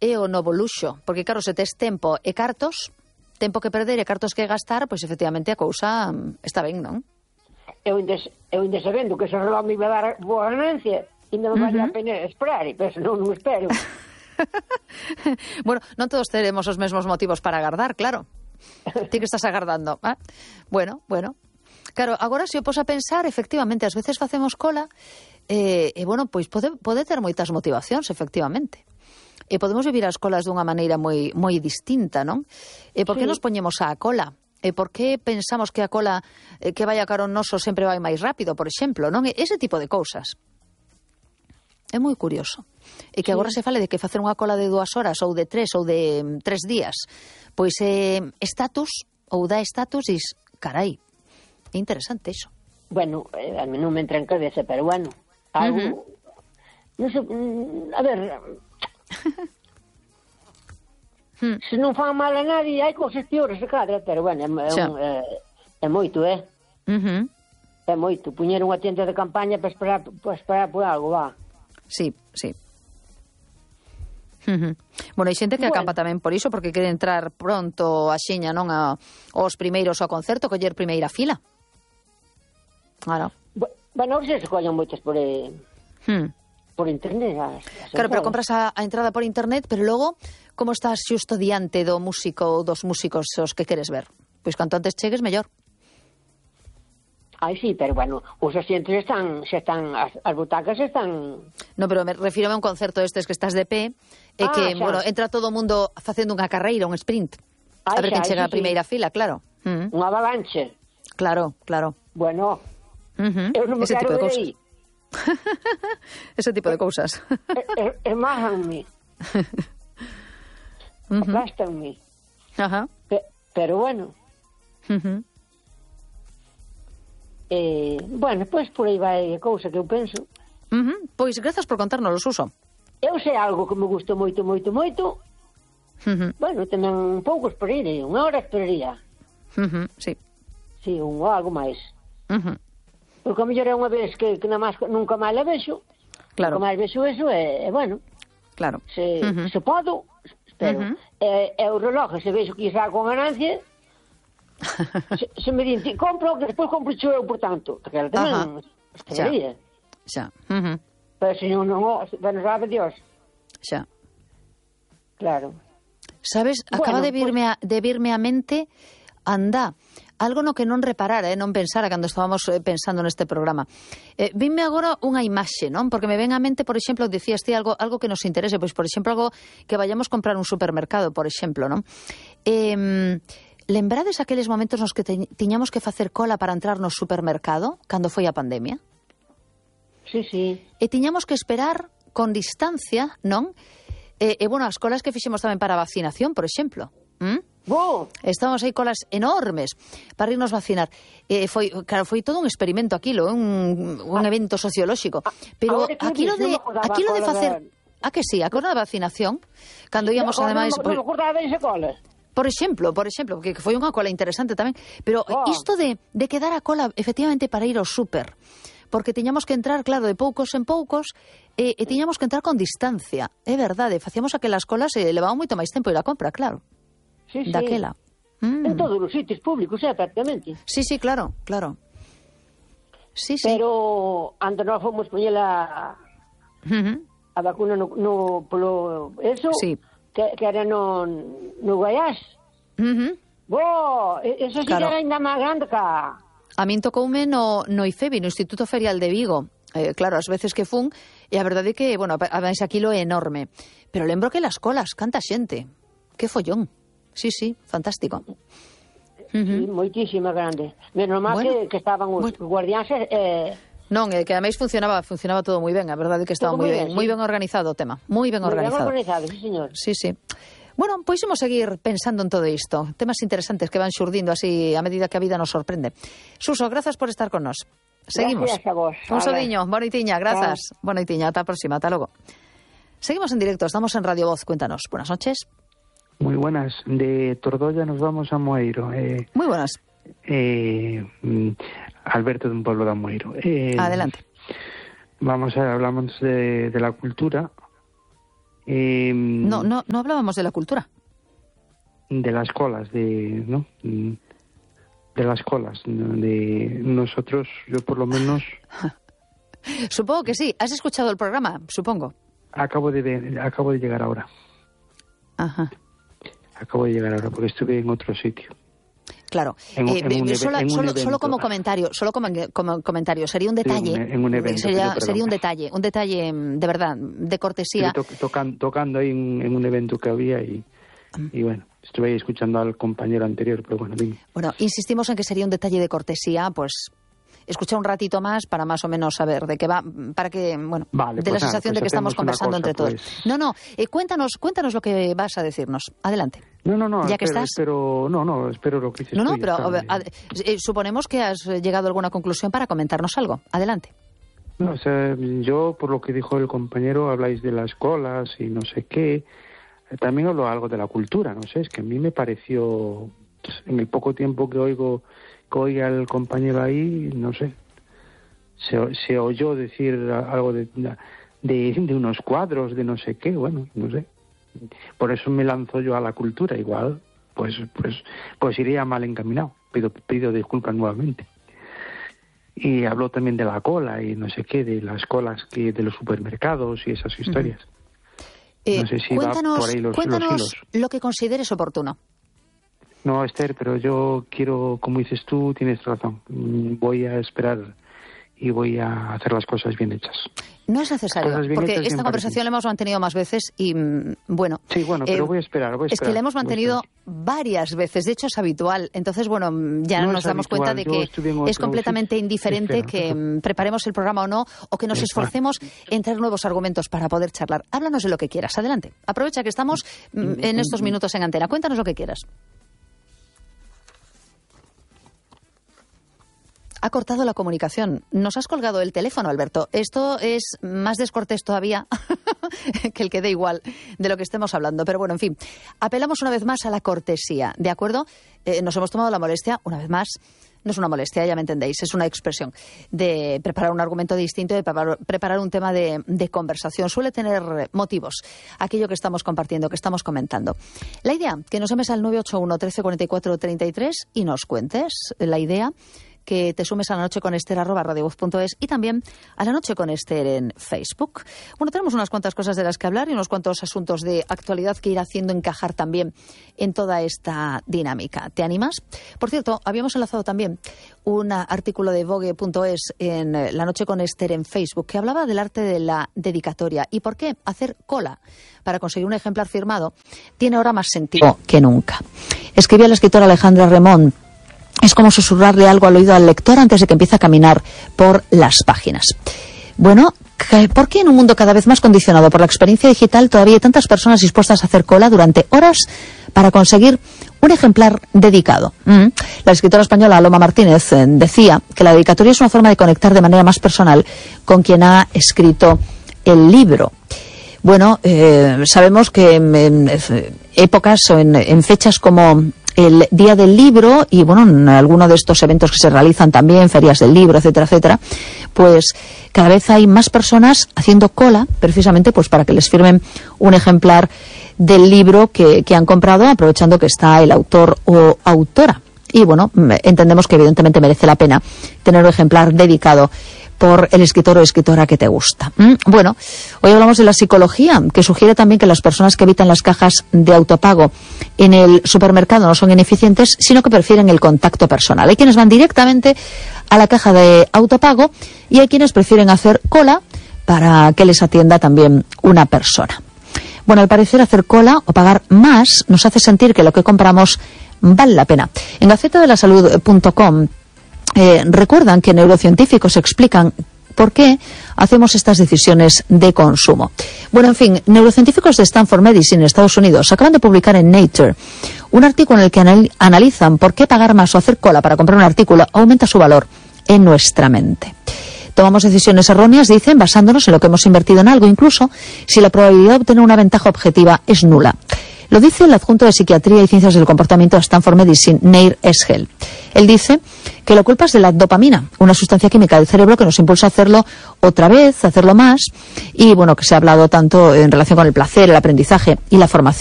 é o novo luxo, porque claro, se tes tempo e cartos, tempo que perder e cartos que gastar, pois efectivamente a cousa está ben, non? Eu ainda sabendo que ese reloj me iba a dar boa ganancia, ainda non vale a pena esperar, pero non espero. Bueno, non todos teremos os mesmos motivos para agardar, claro. Ti que estás agardando. Bueno. Claro, agora se eu poso a pensar, efectivamente, ás veces facemos cola, bueno, pois pode ter moitas motivacións, efectivamente. E podemos vivir as colas dunha maneira moi distinta, non? E por que nos poñemos á cola? E por que pensamos que a cola que vai a carón noso sempre vai máis rápido, por exemplo, non? Ese tipo de cousas. É moi curioso. E que agora se fale de que facer unha cola de 2 horas ou de 3 ou de 3 días, pois estatus, ou dá estatus, dis, carai, é interesante iso. Bueno, a mí non me entra en cabeza, pero bueno, algo... Non sei, a ver... Se non fan mal a nadie, hai cosas peores de cadra, pero bueno, é moito, É moito. Puñer unha tienda de campaña para esperar por algo, va. Sí. Bueno, hai xente que acampa tamén por iso, porque quere entrar pronto a xiña, non, aos primeiros ao concerto, coller primeira fila. Claro. Bueno, se collen moitas por internet. Claro, pero compras a entrada por internet, pero logo, como estás xusto diante do músico ou dos músicos os que queres ver? Pois canto antes chegues, mellor. Ai, sí, pero bueno, os asientos están, as butacas están... No, pero me refiro a un concerto estes que estás de pé, e que, bueno, entra todo o mundo facendo unha carreira, un sprint. A ver quen chega a primeira fila, claro. Unha avalanche. Claro. Bueno, eu non me quero ver aí. Ese tipo de cousas. Emájanme. Aplástanme. Pero bueno. Bueno, pois por aí vai a cousa que eu penso. Pois grazas por contarnos, Suso. Eu sei algo que me gustou moito. Bueno, tamén pouco esperaría, 1 hora esperaría. Sí. Sí, algo máis. Porque a mellor é unha vez que nunca máis la vexo. Claro. Nunca máis vexo eso, bueno. Claro. Se podo, espero. E o reloj, se vexo que xa con ganancia, se me din, compro, que despois compro eu, por tanto. Porque ela tamén esperaría. Xa. Pero se non, bueno, sabe Dios. Xa. Claro. Sabes, acaba de virme a mente, algo no que non reparara, non pensara cando estábamos pensando neste programa. Vime agora unha imaxe, non? Porque me ven a mente, por exemplo, dicías ti algo que nos interese, pois, por exemplo, algo que vayamos comprar un supermercado, por exemplo, non? Lembrades aqueles momentos nos que tiñamos que facer cola para entrar no supermercado, cando foi a pandemia? Sí. E tiñamos que esperar con distancia, non? Bueno, as colas que fixemos tamén para a vacinación, por exemplo. Estábamos aí colas enormes para irnos vacinar. Foi todo un experimento aquilo, un evento sociolóxico. Pero aquilo de facer... A que sí, a cola da vacinación, cando íamos ademais... Non me acordaba desa cola. Por exemplo, que foi unha cola interesante tamén. Pero isto de quedar a cola, efectivamente, para ir ao súper, porque tiñamos que entrar, claro, de poucos en poucos, e tiñamos que entrar con distancia. É verdade, facíamos aquelas colas e levaba moito máis tempo ir a compra, claro. Sí. Daquela. En todos os sitios públicos, prácticamente. Sí, claro. Sí. Pero antes nós fomos poñer a vacuna no polo eso, que era no Guaiás. Eso sí que era ainda máis grande que... A min tocoume no IFEBI, no Instituto Ferial de Vigo. Claro, as veces que fun, e a verdade é que, bueno, ademais aquilo é enorme. Pero lembro que las colas, canta xente. Que follón. Sí, fantástico. Sí, moitísima grande. Menos mal que estaban os guardiáns... Non, que ademais funcionaba todo moi ben, a verdade é que estaba moi ben organizado o tema. Moi ben organizado. Moi ben organizado, sí, señor. Sí. Bueno, pois imos seguir pensando en todo isto. Temas interesantes que van xurdindo así a medida que a vida nos sorprende. Suso, grazas por estar con nós. Seguimos. Gracias a vos. Un sodiño, bonoitiña, grazas. Bonoitiña, ata a próxima, ata logo. Seguimos en directo, estamos en Radio Voz, cuéntanos. Buenas noches. Muy buenas, de Tordolla nos vamos a Moeiro. Muy buenas. Alberto, de un pueblo de Moeiro. Adelante. Hablamos de la cultura No hablábamos de la cultura. De las colas, ¿no? De las colas, de nosotros, yo por lo menos... Supongo que sí. ¿Has escuchado el programa? Supongo. Acabo de llegar ahora. Ajá. Acabo de llegar ahora porque estuve en otro sitio. Claro. Solo como comentario, sería un detalle. En un evento. Sería un detalle de verdad, de cortesía. Tocando ahí en un evento que había y bueno, estuve ahí escuchando al compañero anterior, pero bueno, dime. Bueno, insistimos en que sería un detalle de cortesía, pues escuchar un ratito más para más o menos saber de qué va, para que, bueno, vale, de la sensación de que estamos conversando entre todos. No, cuéntanos lo que vas a decirnos. Adelante. No, ya que estás. espero lo que dices. No, pero suponemos que has llegado a alguna conclusión para comentarnos algo. Adelante. No, o sea, yo, por lo que dijo el compañero, habláis de las colas y no sé qué. También hablo algo de la cultura, no sé, es que a mí me pareció, en el poco tiempo que oí al compañero ahí, no sé, se oyó decir algo de unos cuadros, de no sé qué, bueno, no sé. Por eso me lanzo yo a la cultura, igual, pues iría mal encaminado, pido disculpas nuevamente. Y habló también de la cola y no sé qué, de las colas de los supermercados y esas historias. No sé si cuéntanos, va por ahí los hilos. Lo que consideres oportuno. No, Esther, pero yo quiero, como dices tú, tienes razón. Voy a esperar y voy a hacer las cosas bien hechas. No es necesario, porque esta conversación la hemos mantenido más veces y, bueno... Sí, bueno, pero voy a esperar. Es que la hemos mantenido varias veces, de hecho es habitual. Entonces, bueno, ya nos damos cuenta de que es completamente indiferente que preparemos el programa o no, o que nos esforcemos en traer nuevos argumentos para poder charlar. Háblanos de lo que quieras, adelante. Aprovecha que estamos en estos minutos en antena. Cuéntanos lo que quieras. Ha cortado la comunicación. Nos has colgado el teléfono, Alberto. Esto es más descortés todavía que el que dé igual de lo que estemos hablando. Pero bueno, en fin, apelamos una vez más a la cortesía, ¿de acuerdo? Nos hemos tomado la molestia, una vez más, no es una molestia, ya me entendéis, es una expresión de preparar un argumento distinto, de preparar un tema de conversación. Suele tener motivos aquello que estamos compartiendo, que estamos comentando. La idea, que nos llames al 981 13 44 33 y nos cuentes la idea, que te sumes a La Noche con Esther @radiovoz.es y también a La Noche con Esther en Facebook. Bueno, tenemos unas cuantas cosas de las que hablar y unos cuantos asuntos de actualidad que ir haciendo encajar también en toda esta dinámica. ¿Te animas? Por cierto, habíamos enlazado también un artículo de Vogue.es en La Noche con Esther en Facebook que hablaba del arte de la dedicatoria y por qué hacer cola para conseguir un ejemplar firmado tiene ahora más sentido que nunca. Escribía la escritora Alejandra Remón: es como susurrarle algo al oído al lector antes de que empiece a caminar por las páginas. Bueno, ¿por qué en un mundo cada vez más condicionado por la experiencia digital todavía hay tantas personas dispuestas a hacer cola durante horas para conseguir un ejemplar dedicado? La escritora española Aloma Martínez decía que la dedicatoria es una forma de conectar de manera más personal con quien ha escrito el libro. Bueno, sabemos que en épocas o en fechas como el Día del Libro y, bueno, en alguno de estos eventos que se realizan también, ferias del libro, etcétera, etcétera, pues cada vez hay más personas haciendo cola precisamente pues para que les firmen un ejemplar del libro que han comprado, aprovechando que está el autor o autora. Y, bueno, entendemos que evidentemente merece la pena tener un ejemplar dedicado por el escritor o escritora que te gusta. Bueno, hoy hablamos de la psicología, que sugiere también que las personas que evitan las cajas de autopago en el supermercado no son ineficientes, sino que prefieren el contacto personal. Hay quienes van directamente a la caja de autopago y hay quienes prefieren hacer cola para que les atienda también una persona. Bueno, al parecer hacer cola o pagar más nos hace sentir que lo que compramos vale la pena. En gacetadelasalud.com recuerdan que neurocientíficos explican por qué hacemos estas decisiones de consumo. Bueno, en fin, neurocientíficos de Stanford Medicine en Estados Unidos acaban de publicar en Nature un artículo en el que analizan por qué pagar más o hacer cola para comprar un artículo aumenta su valor en nuestra mente. Tomamos decisiones erróneas, dicen, basándonos en lo que hemos invertido en algo, incluso si la probabilidad de obtener una ventaja objetiva es nula. Lo dice el adjunto de Psiquiatría y Ciencias del Comportamiento de Stanford Medicine, Neir Eshel. Él dice que lo culpas de la dopamina, una sustancia química del cerebro que nos impulsa a hacerlo otra vez, a hacerlo más, y bueno, que se ha hablado tanto en relación con el placer, el aprendizaje y la formación.